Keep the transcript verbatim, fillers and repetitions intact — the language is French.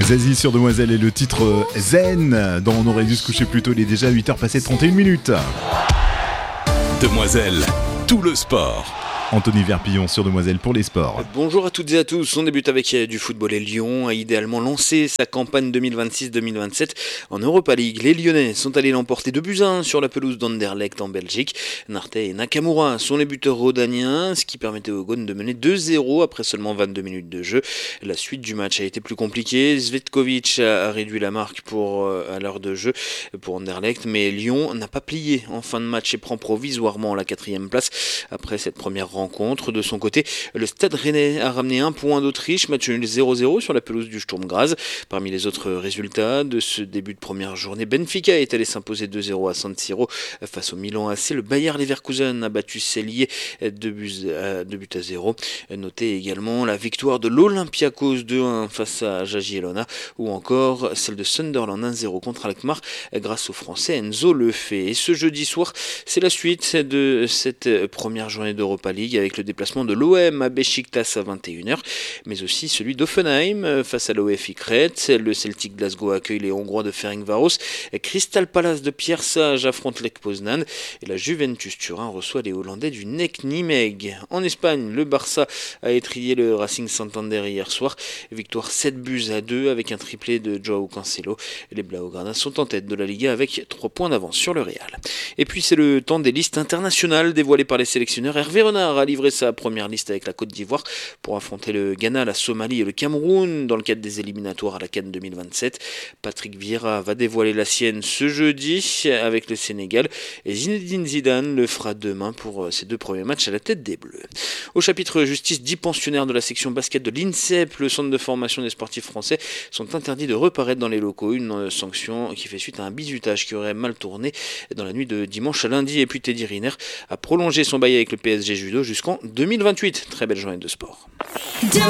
Zazie sur Demoiselle et le titre Zen. Dans On aurait dû se coucher plus tôt, il est déjà huit heures passées trente et une minutes. Demoiselle, tout le sport. Anthony Verpillon sur Demoiselle pour les sports. Bonjour à toutes et à tous, on débute avec du football et Lyon a idéalement lancé sa campagne deux mille vingt-six deux mille vingt-sept en Europa League. Les Lyonnais sont allés l'emporter deux buts à un sur la pelouse d'Anderlecht en Belgique. Nartey et Nakamura sont les buteurs rhodaniens, ce qui permettait aux Gones de mener deux zéro après seulement vingt-deux minutes de jeu. La suite du match a été plus compliquée, Zvetkovic a réduit la marque pour, à l'heure de jeu pour Anderlecht, mais Lyon n'a pas plié en fin de match et prend provisoirement la quatrième place après cette première rencontre. De son côté, le Stade Rennais a ramené un point d'Autriche, match nul zéro zéro sur la pelouse du Sturm Graz. Parmi les autres résultats de ce début de première journée, Benfica est allé s'imposer deux zéro à San Siro face au Milan A C. Le Bayer Leverkusen a battu Cellier deux buts à zéro. Notez également la victoire de l'Olympiakos deux un face à Jagiellona ou encore celle de Sunderland un zéro contre Alkmaar grâce au Français Enzo Lefebvre. Et ce jeudi soir, c'est la suite de cette première journée d'Europa League avec le déplacement de l'O M à Beşiktaş à vingt et une heures, mais aussi celui d'Offenheim face à l'O F Y Crète. Le Celtic Glasgow accueille les Hongrois de Ferencváros. Crystal Palace de Pierre Sage affronte Lech Poznan et la Juventus Turin reçoit les Hollandais du N E C Nîmes. En Espagne, le Barça a étrillé le Racing Santander hier soir. Victoire sept buts à deux avec un triplé de Joao Cancelo. Les Blaugrana sont en tête de la Liga avec trois points d'avance sur le Real. Et puis c'est le temps des listes internationales dévoilées par les sélectionneurs. Hervé Renard a livré sa première liste avec la Côte d'Ivoire pour affronter le Ghana, la Somalie et le Cameroun dans le cadre des éliminatoires à la CAN deux mille vingt-sept. Patrick Vieira va dévoiler la sienne ce jeudi avec le Sénégal et Zinedine Zidane le fera demain pour ses deux premiers matchs à la tête des Bleus. Au chapitre justice, dix pensionnaires de la section basket de l'INSEP, le centre de formation des sportifs français, sont interdits de reparaître dans les locaux. Une sanction qui fait suite à un bizutage qui aurait mal tourné dans la nuit de dimanche à lundi. Et puis Teddy Riner a prolongé son bail avec le P S G Judo jusqu'en deux mille vingt-huit. Très belle journée de sport.